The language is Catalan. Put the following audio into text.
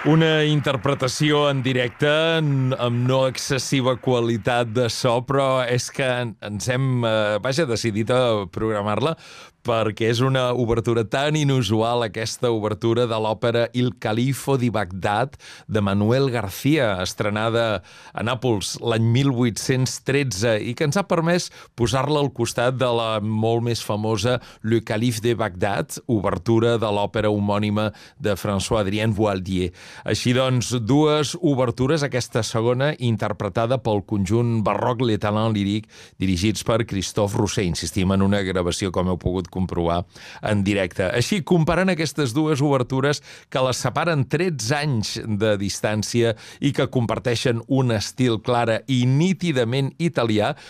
Una interpretació en directe amb no excessiva qualitat de so, però és que ens hem, decidit a programar-la perquè és una obertura tan inusual, aquesta obertura de l'òpera Il Califo di Bagdad de Manuel García, estrenada a Nàpols l'any 1813 i que ens ha permès posar-la al costat de la molt més famosa Le Calife de Bagdad, obertura de l'òpera homònima de François-Adrien Boieldier. Així doncs, dues obertures, aquesta segona interpretada pel conjunt barroc Les Talents Lyriques, dirigits per Christophe Rousset. Insistim en una gravació, com heu pogut comprovar, en directe. Així, comparant aquestes dues obertures que les separen 13 anys de distància i que comparteixen un estil clara i nítidament italià,